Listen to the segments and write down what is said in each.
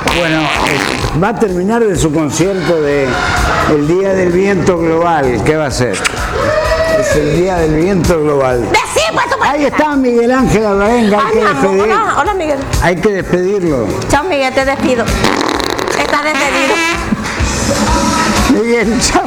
Bueno, va a terminar de su concierto de el Día del Viento Global. ¿Qué va a ser? Es el Día del Viento Global. ¡Sí, pues, Ahí está Miguel Ángel Alvarenga, hay que despedir. Hola, Miguel. Hay que despedirlo. Chao, Miguel, te despido. Estás despedido. Miguel, chao.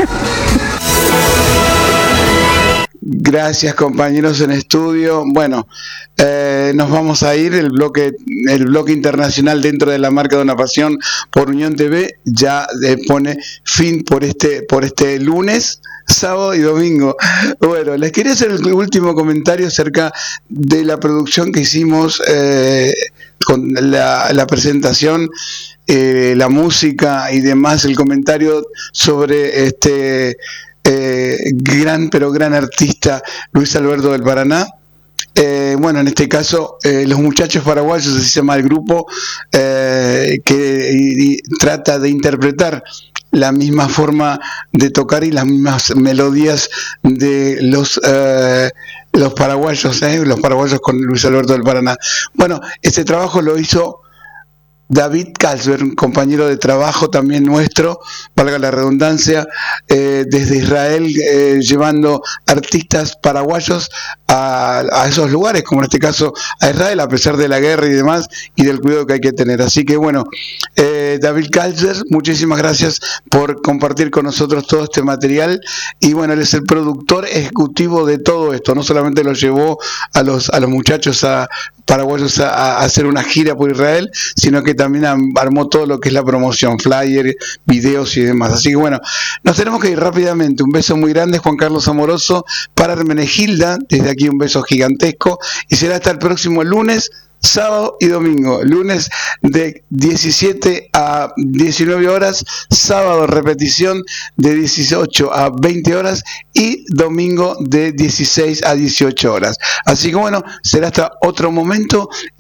Gracias, compañeros en estudio. Bueno, nos vamos a ir. El bloque internacional dentro de la marca de una pasión por Unión TV ya pone fin por este lunes, sábado y domingo. Bueno, les quería hacer el último comentario acerca de la producción que hicimos con la presentación, la música y demás, el comentario sobre gran artista Luis Alberto del Paraná. Bueno, en este caso, Los Muchachos Paraguayos, así se llama el grupo, que trata de interpretar la misma forma de tocar y las mismas melodías de los paraguayos, los paraguayos con Luis Alberto del Paraná. Bueno, este trabajo lo hizo David Kalsberg, un compañero de trabajo también nuestro, valga la redundancia, desde Israel, llevando artistas paraguayos a esos lugares, como en este caso a Israel, a pesar de la guerra y demás, y del cuidado que hay que tener. Así que bueno, David Kalsberg, muchísimas gracias por compartir con nosotros todo este material, y bueno, él es el productor ejecutivo de todo esto. No solamente lo llevó a los muchachos paraguayos a hacer una gira por Israel, sino que también armó todo lo que es la promoción, flyer, videos y demás. Así que bueno, nos tenemos que ir rápidamente. Un beso muy grande, Juan Carlos Amoroso, para Hermenegilda, desde aquí un beso gigantesco, y será hasta el próximo lunes, sábado y domingo. Lunes de 17 a 19 horas, sábado repetición de 18 a 20 horas y domingo de 16 a 18 horas. Así que bueno, será hasta otro momento.